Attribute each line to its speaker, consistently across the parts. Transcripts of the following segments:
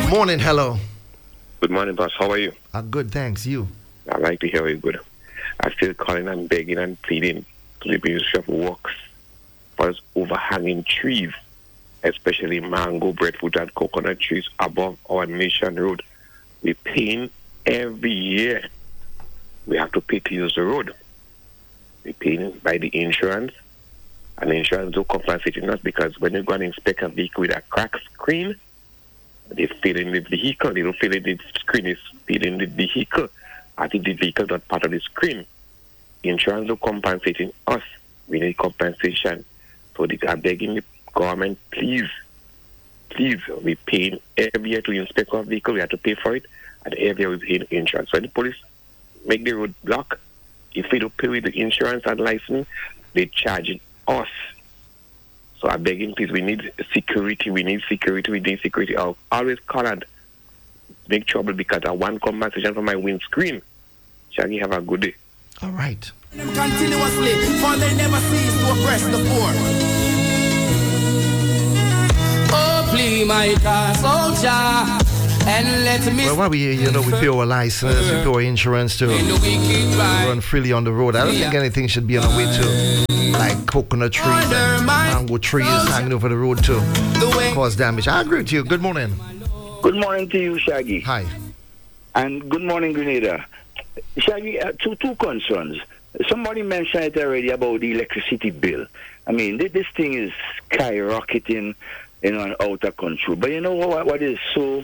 Speaker 1: Morning, hello.
Speaker 2: Good morning, boss. How are you?
Speaker 1: Good, thanks. You?
Speaker 2: I like to hear you good. I'm still calling and begging and pleading to the Ministry of Works for us overhanging trees, especially mango, breadfruit, and coconut trees above our nation road. We're paying every year. We have to pay to use the road. We're paying by the insurance, and the insurance don't compensate us because when you go and inspect a vehicle with a cracked screen, they fill in the vehicle. They don't fill in the screen, they fill in the vehicle. I think the vehicle is not part of the screen. Insurance is compensating us. We need compensation. So I'm begging the government, please, we're paying every year to inspect our vehicle. We have to pay for it. And every year we pay insurance. When the police make the road block, if we don't pay with the insurance and license, they're charging us. So I'm begging, please, we need security. I'll always call and make trouble because I want compensation for my windscreen. Shaggy, have a good day.
Speaker 1: All right.
Speaker 3: Continuously, for they never cease to oppress the poor. Oh, please, my soldier, and let me.
Speaker 1: Well, while we pay our license, we pay our insurance to run freely on the road. I don't think anything should be on the way to, like coconut trees and mango trees hanging over the road to cause damage. I agree with you. Good morning.
Speaker 4: Good morning to you, Shaggy.
Speaker 1: Hi.
Speaker 4: And good morning, Grenada. Shaggy, two concerns. Somebody mentioned it already about the electricity bill. I mean, this thing is skyrocketing, and out of control. But you know what is so,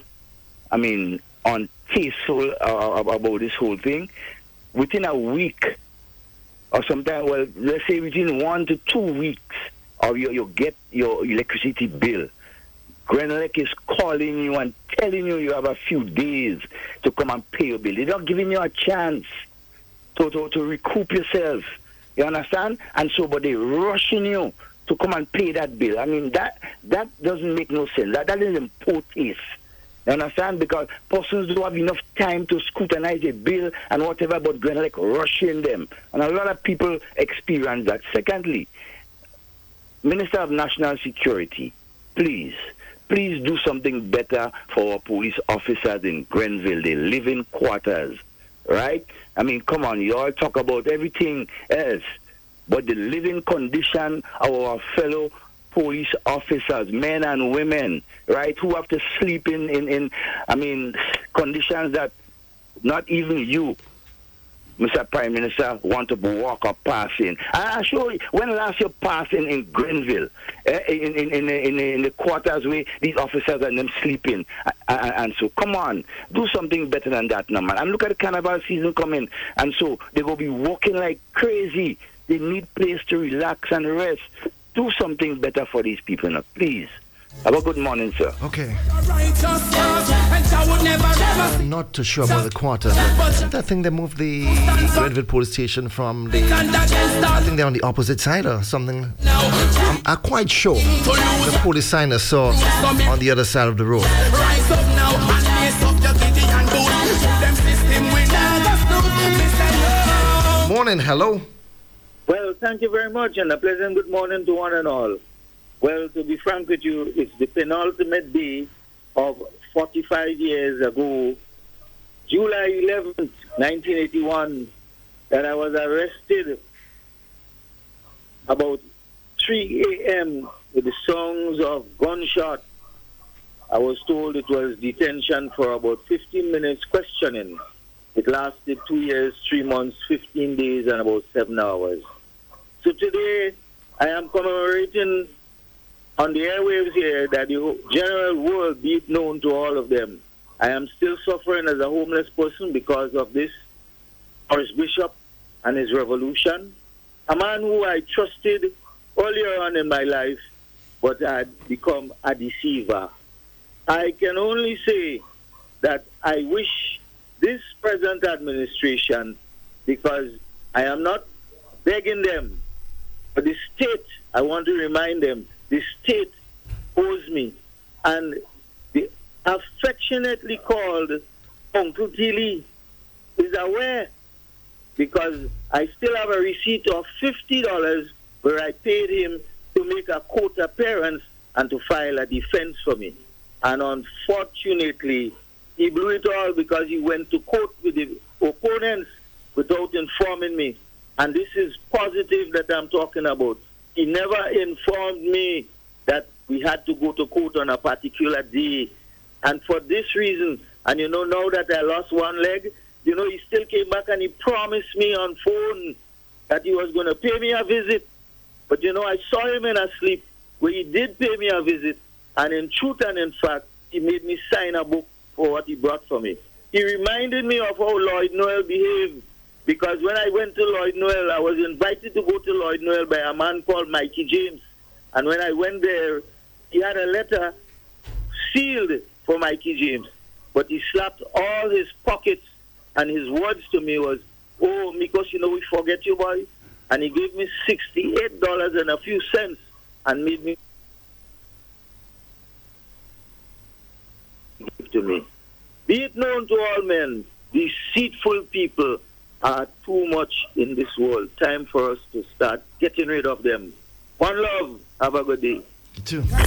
Speaker 4: untasteful about this whole thing? Within a week, or sometime, well, let's say within 1 to 2 weeks, or you get your electricity bill, Grenelec is calling you and telling you have a few days to come and pay your bill. They're not giving you a chance to recoup yourself. You understand? And so, but they're rushing you to come and pay that bill. I mean, that doesn't make no sense. That is in poor taste. You understand? Because persons don't have enough time to scrutinize a bill and whatever, but Grenelec rushing them. And a lot of people experience that. Secondly, Minister of National Security, please do something better for our police officers in Grenville. They live in quarters, right? I mean, come on, you all talk about everything else, but the living condition of our fellow police officers, men and women, right, who have to sleep in conditions that not even you, Mr. Prime Minister, want to walk or pass in. I show you, when last you passed in Grenville, in the quarters where these officers and them sleeping, and so come on, do something better than that now, man. And look at the carnival season coming, and so they're going to be walking like crazy. They need place to relax and rest. Do something better for these people now, please. Have a good morning, sir.
Speaker 1: Okay. I'm not too sure about the quarters. I think they moved the Grenville police station from I think they're on the opposite side or something. I'm quite sure the police sign I saw on the other side of the road. Morning, hello.
Speaker 5: Well, thank you very much, and a pleasant good morning to one and all. Well, to be frank with you, it's the penultimate day of 45 years ago, July 11th, 1981, that I was arrested about 3 a.m. with the sounds of gunshot. I was told it was detention for about 15 minutes questioning. It lasted 2 years, 3 months, 15 days, and about 7 hours. So today, I am commemorating on the airwaves here that the general world be it known to all of them. I am still suffering as a homeless person because of this Morris Bishop and his revolution. A man who I trusted earlier on in my life, but had become a deceiver. I can only say that I wish this present administration, because I am not begging them, but the state, I want to remind them, the state owes me. And the affectionately called Uncle Tilly is aware, because I still have a receipt of $50 where I paid him to make a court appearance and to file a defense for me. And unfortunately, he blew it all because he went to court with the opponents without informing me. And this is positive that I'm talking about. He never informed me that we had to go to court on a particular day. And for this reason, and now that I lost one leg, he still came back and he promised me on phone that he was going to pay me a visit. But I saw him in a sleep where he did pay me a visit. And in truth and in fact, he made me sign a book for what he brought for me. He reminded me of how Lloyd Noel behaved. Because when I went to Lloyd Noel, I was invited to go to Lloyd Noel by a man called Mikey James. And when I went there, he had a letter sealed for Mikey James. But he slapped all his pockets, and his words to me was, "Oh, Mikos, we forget you, boy." And he gave me $68 and a few cents and made me give to me. Be it known to all men, deceitful people are too much in this world. Time for us to start getting rid of them. One love. Have a good day.
Speaker 1: You too.